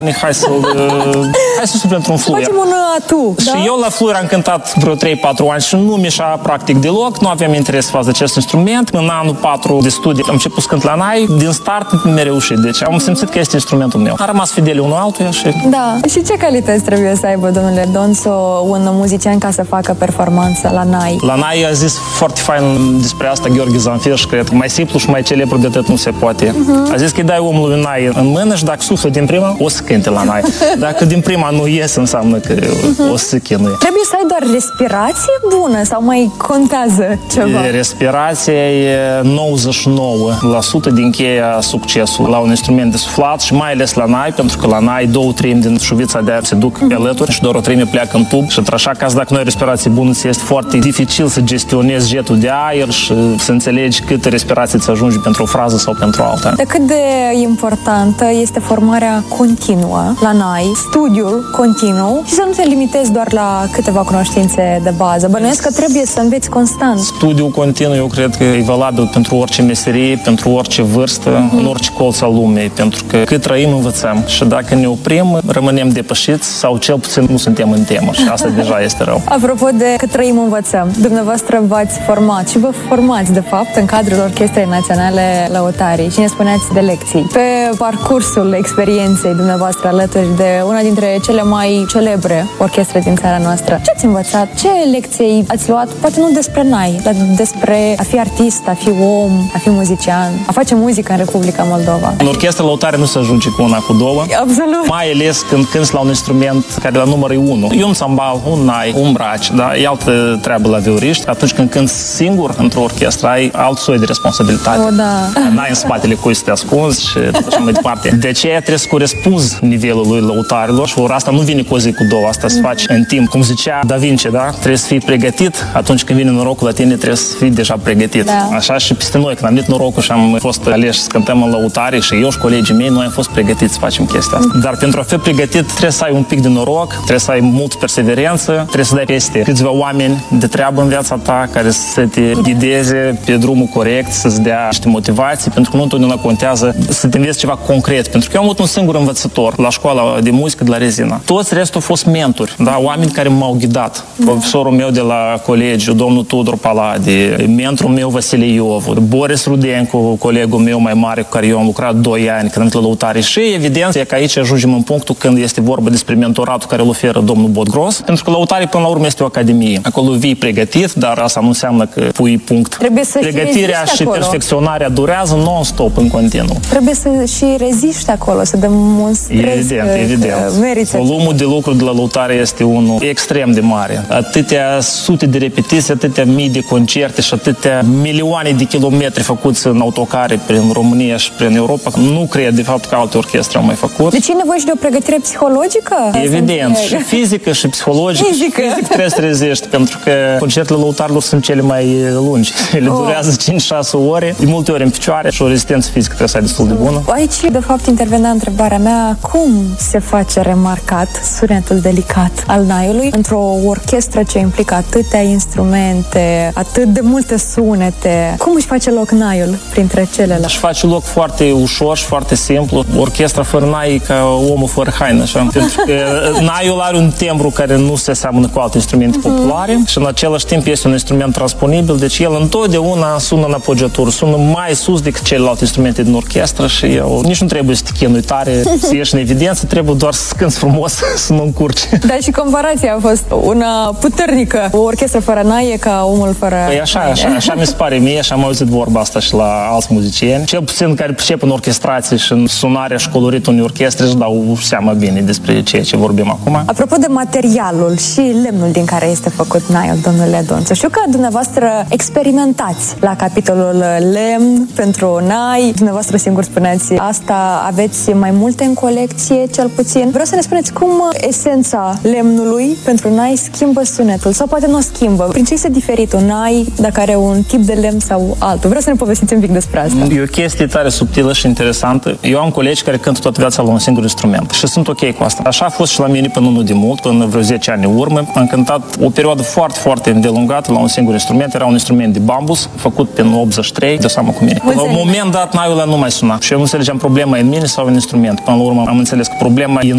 Hai să suflăm într-un fluier. Facem un atu, Și eu la fluier am cântat vreo 3-4 ani și nu mi-așa practic deloc, nu aveam interes să fac acest instrument. În anul 4 de studii am început să cânt la NAI, din start mi-a reușit, deci am simțit că este instrumentul meu. Am rămas fideli unul altuia și... Da. Și ce calități trebuie să aibă, domnule Donțo, un muzician ca să facă performanță la NAI? La NAI a zis foarte fain despre asta Gheorghe Zanfir, cred că mai simplu și mai celebru de atât nu se poate. A zis că îi dai omului NAI în mână și dacă suflă din prima, o să cânte la NAI. Dacă din prima nu ies, înseamnă că o să se chinuie. Trebuie să ai doar respirație bună sau mai contează ceva? Respirația e 99% din cheia succesului la un instrument de suflat și mai ales la NAI, pentru că la NAI 2/3 din șuvița de aer se duc pe alături și doar 1/3 pleacă în tub. Și într-așa caz, dacă nu ai respirație bună, ți este foarte dificil să gestionezi jetul de aer și să înțelegi câte respirații îți ajunge pentru o frază sau pentru alta. De cât de importantă este formarea continuă la NAI, studiul continuu și să nu te limitezi doar la câteva cunoștințe de bază. Bănuiesc că trebuie să înveți constant. Studiul continuu, eu cred că e valabil pentru orice meserie, pentru orice vârstă, în orice colț al lumii, pentru că cât trăim, învățăm. Și dacă ne oprim, rămânem depășiți sau cel puțin nu suntem în temă și asta deja este rău. Apropo de cât trăim, învățăm. Dumneavoastră v-ați format și vă formați, de fapt, în cadrul Orchestrei Naționale Lăutarii și ne spuneați de lecții. Pe parcursul experienței dumneavoastră alături de una dintre cele mai celebre orchestre din țara noastră, ce ați învățat? Ce lecții ați luat? Poate nu despre NAI, dar despre a fi artist, a fi om, a fi muzician, a face muzică în Republica Moldova. În Orchestra Lăutare nu se ajunge cu una, cu două. Absolut. Mai ales când cânti la un instrument care la număr e 1. E un țambal, un nai, un braci, da? E altă treabă la vioriști. Atunci când cânti singur într-o orchestră, ai alt soi de responsabilitate. Da. N-ai în spatele cui să te ascunzi și așa mai departe. De aceea trebuie să corespunzi nivelului lăutarilor și ori asta nu vine cu o zi, cu două, asta se face în timp. Cum zicea Da Vinci, da? Trebuie să fii pregătit, atunci când vine norocul la tine trebuie să fii deja pregătit. Da. Așa și peste noi, când am venit norocul și am fost aleși să cântăm în lăutare și eu și colegii mei, noi am fost pregătiți să facem chestia asta. Dar pentru a fi pregătit trebuie să ai un pic de noroc, trebuie să ai mult perseverență, trebuie să dai peste câțiva oameni de treabă în viața ta care să te ghideze pe drumul corect, să-ți dea niște motivații, pentru că nu întotdeauna contează să te înveți ceva concret. Pentru că eu am avut un singur învățător la școala de muzică de la Rezina. Toți restul au fost mentori, da? Oameni care m-au ghidat. Profesorul meu de la colegiu, domnul Tudor Paladi, mentorul meu Vasile Iovu, Boris Rudencu, colegul meu mai mare cu care eu am lucrat 2 ani când am venit la lăutare. Și evident e că aici ajungem în punctul când este vorba despre mentoratul care îl oferă domnul Bodgros, pentru că lăutare până la urmă este o academie. Acolo vii pregătit, dar asta nu înseamnă că pui punct. Trebuie să Pregătirea și perfecționarea durează non-stop în continuu. Trebuie să și reziști acolo, să demonstrezi Evident. merită. Volumul de lucru de la lăutare este unul extrem de mare. Atâtea sute de repetiții, atâtea mii de concerte și atâtea milioane de kilometri făcuți în autocare prin România și prin Europa. Nu cred, de fapt, că alte orchestre au mai făcut. Deci e nevoie și de o pregătire psihologică? Evident. Și fizică și psihologică. Fizic trebuie să reziști, pentru că concertele lăutarilor sunt cele mai lungi. Ele durează 5-6 ore, de multe ori în picioare și o rezistență fizică trebuie să ai destul de bună. Aici, de fapt, intervenea întrebarea mea, cum se face remarcat sunetul delicat al naiului într-o orchestră ce implică atâtea instrumente, atât de multe sunete? Cum își face loc naiul printre celelalte? Își face loc foarte ușor și foarte simplu. Orchestra fără nai e ca omul fără haină, așa. Pentru că naiul are un tembru care nu se seamănă cu alte instrumente populare și în același timp este un instrument transponibil, deci el întotdeauna sună în apogeatură, sună mai sus decât celelalte instrumente din orchestră și eu nici nu trebuie să te chinui tare, să ieși în evidență, trebuie doar să cânti frumos, să nu încurci. Dar și comparația a fost una puternică. O orchestră fără nai e ca omul fără... Păi așa mi se pare mie și am auzit vorba asta și la alți muzicieni. Cel puțin care pricep în orchestrație și în sunarea și coloritul unei orchestre își dau seama bine despre ceea ce vorbim acum. Apropo de materialul și lemnul din care este făcut naiul, domnule Donțo, știu că dumneavoastră experimentați la capitolul lemn pentru nai. Dumneavoastră singur spuneați asta, aveți mai multe în colecție, cel puțin. Vreau să ne spuneți spuneți cum esența lemnului pentru nai schimbă sunetul? Sau poate nu o schimbă? Prin ce este diferit un nai dacă are un tip de lemn sau altul? Vreau să ne povestiți un pic despre asta. E o chestie tare subtilă și interesantă. Eu am colegi care cântă toată viața la un singur instrument și sunt ok cu asta. Așa a fost și la mine până nu de mult, până vreo 10 ani în urmă. Am cântat o perioadă foarte, foarte îndelungată la un singur instrument. Era un instrument de bambus, făcut prin 83, de seama cu mine. La un moment dat, naiul ăla nu mai suna și eu nu înțelegeam problema în mine sau în instrument. Până la urmă am înțeles că problema e în